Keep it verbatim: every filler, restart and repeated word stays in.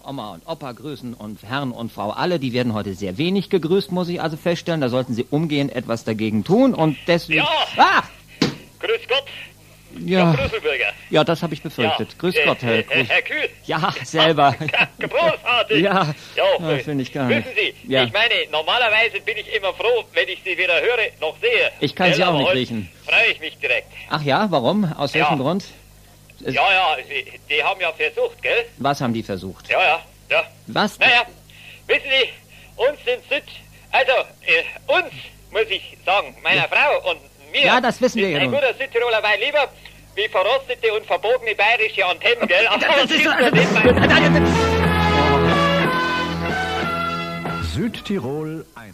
Oma und Opa grüßen und Herrn und Frau alle. Die werden heute sehr wenig gegrüßt, muss ich also feststellen. Da sollten Sie umgehend etwas dagegen tun und deswegen... Ja! Ah! Grüß Gott, Ja, Herr Brüsselbürger. ja, das habe ich befürchtet. Ja, Grüß äh, Gott, Herr äh, Kruse. Herr Kühl. Ja, selber. Großartig. Ja, ja ja, finde ich gar nicht. Wissen Sie, Ja. ich meine, normalerweise bin ich immer froh, wenn ich Sie weder höre noch sehe. Ich kann Sie Gell, auch aber nicht heute riechen. freue ich mich direkt. Ach ja, warum? Aus welchem Ja. Grund? Es- Ja, ja, Sie, die haben ja versucht, gell? Was haben die versucht? Ja, ja, ja. Was? Naja, wissen Sie, uns in Süd, also äh, uns, muss ich sagen, meiner Frau und mir, Ja, das wissen wir ist ja ein nun. guter Südtiroler Wein lieber wie verrostete und verbogene bayerische Antennen, gell? Aber Das das ist ist so- ja nicht mein... Südtirol eins.